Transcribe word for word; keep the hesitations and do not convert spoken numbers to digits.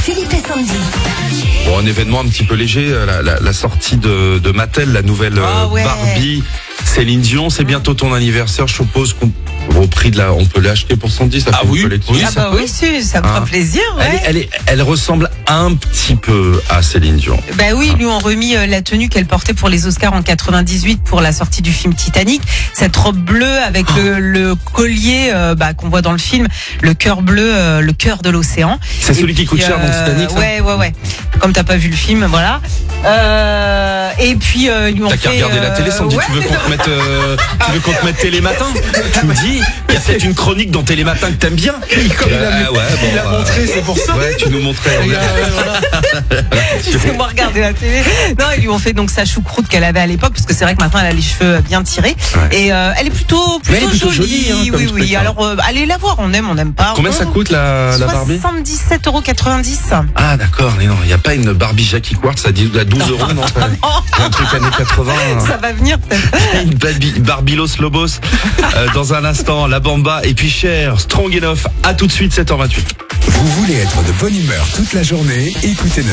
Philippe et Sandy. Bon, un événement un petit peu léger, la, la, la sortie de, de Mattel, la nouvelle Ah ouais. Barbie. Céline Dion, c'est bientôt ton anniversaire, je suppose qu'on au prix de la, on peut l'acheter pour Sandy, ça Ah fait une oui, collection. oui, Ah bah oui, si, ça me Ah. fera plaisir. Ouais. Elle, est, elle, est, elle ressemble un petit peu à Céline Dion. Bah oui, ils lui ont remis euh, la tenue qu'elle portait pour les Oscars en quatre-vingt-dix-huit pour la sortie du film Titanic. Cette robe bleue avec le, le collier euh, bah, qu'on voit dans le film, le cœur bleu, euh, le cœur de l'océan. C'est celui Et qui coûte puis, cher dans euh, Titanic, ça Ouais, ouais, ouais. Comme t'as pas vu le film, voilà. Euh, et puis euh, ils lui ont T'as fait. qu'à regarder la télé, Sandy, ouais, tu veux qu'on te mette, euh, tu veux qu'on te mette Télématin? Tu me dis, il y a peut-être une chronique dans Télématin que t'aimes bien. Comme il a, Ah ouais, bon, il a bah, montré, c'est pour ça. Ouais, tu nous montrais. on est- C'est moi regarder la télé. Non, ils lui ont fait donc sa choucroute qu'elle avait à l'époque, parce que c'est vrai que maintenant elle a les cheveux bien tirés. Ouais. Et euh, elle est plutôt, plutôt, Mais elle est plutôt jolie. jolie, hein, comme oui, spectacle. oui. Alors euh, allez la voir, on aime, on n'aime pas. Combien ça coûte la, la Barbie? soixante-dix-sept euros quatre-vingt-dix. Ah d'accord, mais non, il n'y a pas une Barbie Jackie Quartz à douze euros, non? ça- Oh, Un truc années quatre-vingts. ça va venir peut-être. Une Barbie, Barbilos Lobos. Euh, dans un instant, la Bamba et puis Cher, Strong Enough. À tout de suite, sept heures vingt-huit. Vous voulez être de bonne humeur toute la journée? Écoutez notre